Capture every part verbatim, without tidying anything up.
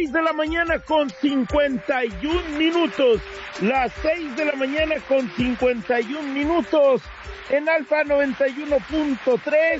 seis de la mañana con cincuenta y un minutos. Las seis de la mañana con cincuenta y un minutos en Alfa noventa y uno punto tres.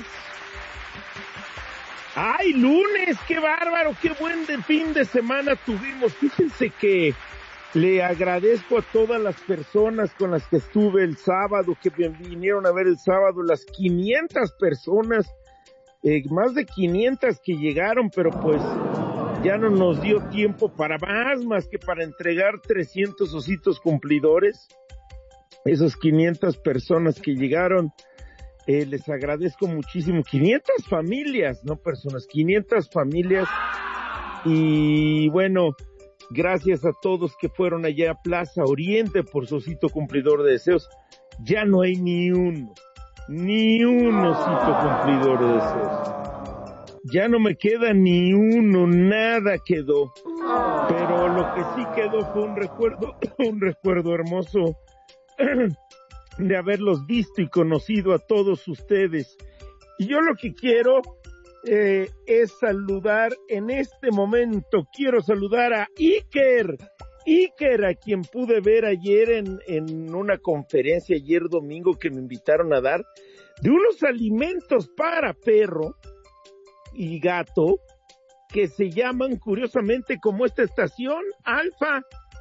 ¡Ay, lunes! ¡Qué bárbaro! ¡Qué buen de fin de semana tuvimos! Fíjense que le agradezco a todas las personas con las que estuve el sábado, que vinieron a ver el sábado, las quinientas personas, eh, más de quinientas que llegaron, pero pues ya no nos dio tiempo para más, más que para entregar trescientos ositos cumplidores. Esas quinientas personas que llegaron, eh, les agradezco muchísimo. quinientas familias, no personas, quinientas familias. Y bueno, gracias a todos que fueron allá a Plaza Oriente por su osito cumplidor de deseos. Ya no hay ni uno, ni un osito cumplidor de deseos. Ya no me queda ni uno, nada quedó. Pero lo que sí quedó fue un recuerdo, un recuerdo hermoso de haberlos visto y conocido a todos ustedes. Y yo lo que quiero eh, es saludar en este momento, quiero saludar a Iker, Iker, a quien pude ver ayer en, en una conferencia, ayer domingo, que me invitaron a dar, de unos alimentos para perro y gato, que se llaman curiosamente como esta estación, Alfa.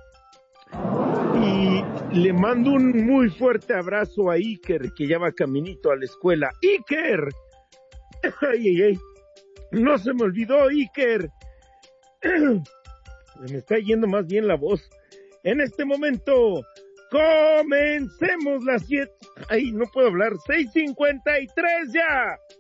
Y le mando un muy fuerte abrazo a Iker, que ya va caminito a la escuela. Iker, ay, ay, ay, no se me olvidó, Iker. Se me está yendo más bien la voz. En este momento, comencemos las siete. Ay, no puedo hablar. seis cincuenta y tres ya.